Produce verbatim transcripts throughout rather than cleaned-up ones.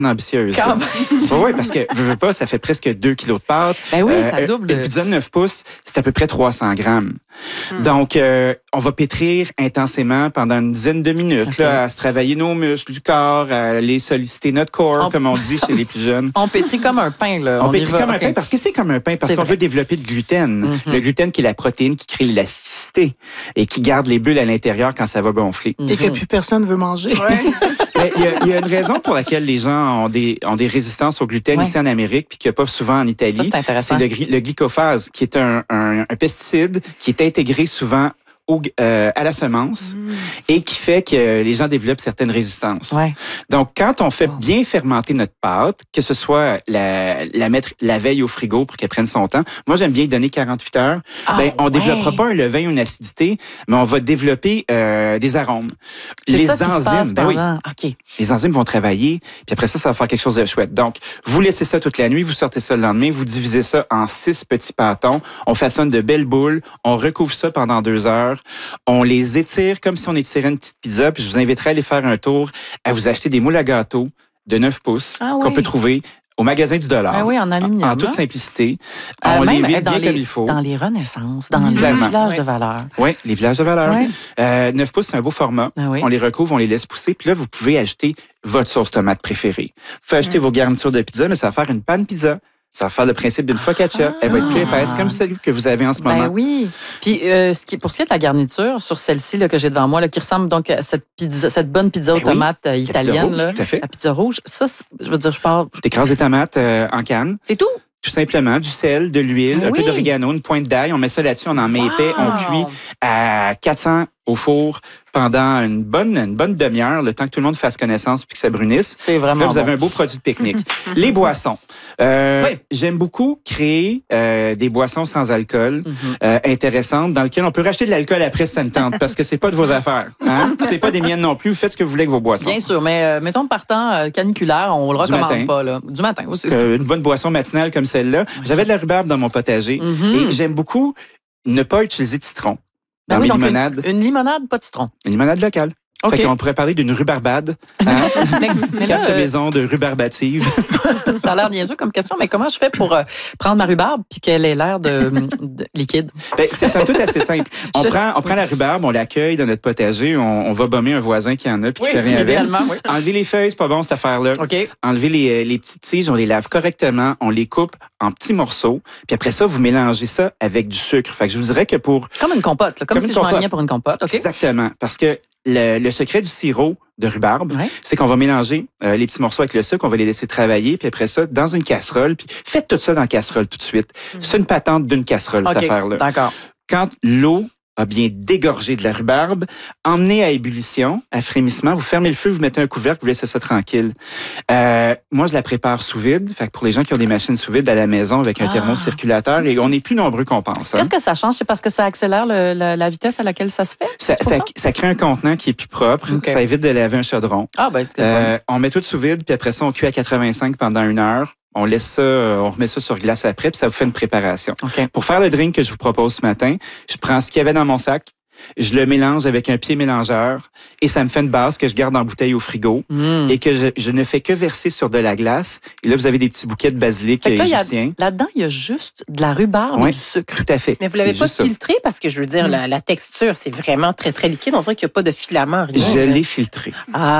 ambitieuse. Quand même. Oui, parce que, veux, veux pas, ça fait presque deux kilos de pâte. Ben oui, euh, ça double. Une pizza de neuf pouces, c'est à peu près trois cents grammes. Hmm. Donc, euh, on va pétrir intensément pendant une dizaine de minutes, okay. là, à se travailler nos muscles du corps, à aller solliciter notre corps, on... comme on dit chez les plus jeunes. On pétrit comme un pain, là. On, on pétrit comme okay. un pain parce que c'est comme un pain, parce qu'on vrai. veut développer le gluten. Mm-hmm. Le gluten qui est la protéine qui crée l'élasticité et qui garde les bulles à l'intérieur quand ça va gonfler. Mm-hmm. Et que plus personne veut manger. Ouais. Il y, y a une raison pour laquelle les gens ont des, ont des résistances au gluten ouais. ici en Amérique, puis qu'il n'y a pas souvent en Italie. Ça, c'est le, le glycophase, qui est un, un, un pesticide qui est intégré souvent au, euh, à la semence mmh. et qui fait que les gens développent certaines résistances. Ouais. Donc, quand on fait bien fermenter notre pâte, que ce soit la, la mettre la veille au frigo pour qu'elle prenne son temps, moi, j'aime bien donner quarante-huit heures, ah, ben, on ne ouais. développera pas un levain ou une acidité, mais on va développer euh, des arômes. C'est les ça enzymes, ben oui, okay. les enzymes vont travailler, puis après ça, ça va faire quelque chose de chouette. Donc, vous laissez ça toute la nuit, vous sortez ça le lendemain, vous divisez ça en six petits pâtons, on façonne de belles boules, on recouvre ça pendant deux heures, on les étire comme si on étirait une petite pizza, puis je vous inviterai à aller faire un tour, à vous acheter des moules à gâteau de neuf pouces ah oui. qu'on peut trouver au magasin du dollar. Ah oui, en aluminium. En, en toute simplicité. Euh, on même les huile bien les, comme il faut. Dans les renaissances, dans mmh. les Clairement. villages oui. de valeur. Oui, les villages de valeur. Oui. Euh, neuf pouces, c'est un beau format. Ah oui. On les recouvre, on les laisse pousser. Puis là, vous pouvez ajouter votre sauce tomate préférée. Vous pouvez ajouter mmh. vos garnitures de pizza, mais ça va faire une panne pizza. Ça va faire le principe d'une focaccia. Ah, Elle va être plus épaisse, comme celle que vous avez en ce moment. Ben oui. Puis, euh, ce qui, pour ce qui est de la garniture, sur celle-ci là, que j'ai devant moi, là, qui ressemble donc à cette, pizza, cette bonne pizza aux ben tomates oui, euh, italienne, la pizza rouge, là, tout à fait. la pizza rouge, ça, je veux dire, je parle... T'écrases des tomates euh, en canne. C'est tout? Tout simplement, du sel, de l'huile, ben un oui. peu d'orégano, une pointe d'ail. On met ça là-dessus, on en met wow. épais, on cuit à quatre cents au four pendant une bonne, une bonne demi-heure, le temps que tout le monde fasse connaissance puis que ça brunisse. C'est vraiment Là, vous bon. avez un beau produit de pique-nique. Les boissons. Euh, oui. J'aime beaucoup créer euh, des boissons sans alcool mm-hmm. euh, intéressantes dans lesquelles on peut racheter de l'alcool après si ça ne tente parce que c'est pas de vos affaires. Hein? C'est pas des miennes non plus. Vous faites ce que vous voulez avec vos boissons. Bien sûr, mais euh, mettons partant euh, caniculaire, on le du recommande matin. pas. Là. Du matin aussi. Euh, une bonne boisson matinale comme celle-là. J'avais de la rhubarbe dans mon potager mm-hmm. et j'aime beaucoup ne pas utiliser de citron. Dans ben oui, mes donc limonades. Une, une limonade, pas de citron. Une limonade locale. Okay. Fait qu'on pourrait parler d'une rhubarbade. Hein? mais, mais Quatre là, maisons de rhubarbative. Ça a l'air niaiseux comme question, mais comment je fais pour euh, prendre ma rhubarbe puis qu'elle ait l'air de, de liquide? Ben, c'est ça, tout assez simple. On, je... prend, on prend la rhubarbe, on l'accueille dans notre potager, on, on va bomber un voisin qui en a puis oui, qui fait rien avec. Oui. Enlever les feuilles, c'est pas bon cette affaire-là. Okay. Enlever les, les petites tiges, on les lave correctement, on les coupe en petits morceaux, puis après ça, vous mélangez ça avec du sucre. Fait que je vous dirais que pour... Comme une compote, là, comme, comme si je m'enlignais pour une compote. Okay. Exactement, parce que Le, le secret du sirop de rhubarbe, ouais. c'est qu'on va mélanger euh, les petits morceaux avec le sucre, on va les laisser travailler, puis après ça, dans une casserole, puis faites tout ça dans la casserole tout de suite. Mm. C'est une patente d'une casserole, okay. cette affaire-là. D'accord. Quand l'eau a bien dégorgé de la rhubarbe, emmenez à ébullition, à frémissement, vous fermez le feu, vous mettez un couvercle, vous laissez ça tranquille. Euh, moi, je la prépare sous vide. Fait que pour les gens qui ont des machines sous vide à la maison avec un ah. thermocirculateur, et on est plus nombreux qu'on pense. Hein. Qu'est-ce que ça change? C'est parce que ça accélère le, la, la vitesse à laquelle ça se fait? Ça, ça, ça? ça crée un contenant qui est plus propre. Okay. Ça évite de laver un chaudron. Ah, ben, c'est euh, on met tout sous vide, puis après ça, on cuit à quatre-vingt-cinq pendant une heure. On laisse ça, on remet ça sur glace après, puis ça vous fait une préparation. Okay. Pour faire le drink que je vous propose ce matin, je prends ce qu'il y avait dans mon sac, je le mélange avec un pied mélangeur et ça me fait une base que je garde en bouteille au frigo mmh. et que je, je ne fais que verser sur de la glace. Et là, vous avez des petits bouquets de basilic là, égyptien. Là-dedans, il y a juste de la rhubarbe oui, et du sucre. Tout à fait. Mais vous l'avez pas filtré parce que je veux dire, mmh. la, la texture, c'est vraiment très, très liquide. On dirait qu'il n'y a pas de filament. Rien. Je l'ai filtré.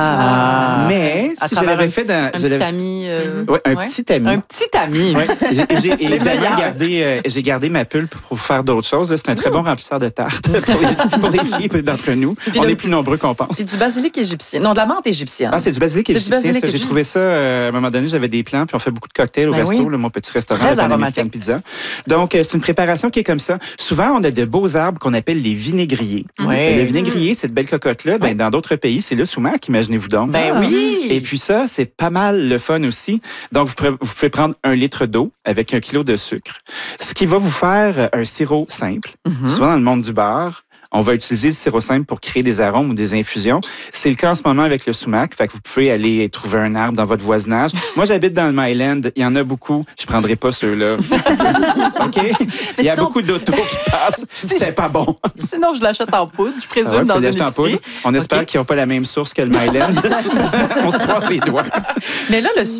Ah! Mais à si je l'avais fait dans... Un je petit ami. Euh... Oui, un ouais. petit ami. Un petit ami. Ouais. J'ai, j'ai, évidemment gardé, euh, j'ai gardé ma pulpe pour faire d'autres choses. C'est un très bon remplisseur de tarte pour les, pour les cheap d'entre nous. On le, est plus nombreux qu'on pense. C'est du basilic égyptien. Non, de la menthe égyptienne. Ah, c'est du basilic c'est égyptien. Du basilic ça. J'ai trouvé ça, euh, à un moment donné, j'avais des plans, puis on fait beaucoup de cocktails au ben resto, oui. là, mon petit restaurant, très la aromatique. Pizza. Donc, euh, c'est une préparation qui est comme ça. Souvent, on a de beaux arbres qu'on appelle les vinaigriers. Oui. Le vinaigrier, cette belle cocotte-là, ben, oui. dans d'autres pays, c'est le sumac, imaginez-vous donc. Ben oui. Et puis ça, c'est pas mal le fun aussi. Donc, vous pouvez, vous pouvez prendre un litre d'eau avec un kilo de sucre. Ce qui va vous faire un sirop simple. Mm-hmm. Souvent, dans le monde du bar, on va utiliser le sirop simple pour créer des arômes ou des infusions. C'est le cas en ce moment avec le sumac. Fait que vous pouvez aller trouver un arbre dans votre voisinage. Moi, j'habite dans le Myland. Il y en a beaucoup. Je prendrai pas ceux-là. OK? Il y a sinon, beaucoup d'autos qui passent. C'est pas bon. Sinon, je l'achète en poudre, je présume, ah ouais, dans une épicerie. En poudre. On espère okay. qu'ils n'ont pas la même source que le Myland. On se croise les doigts. Mais là, le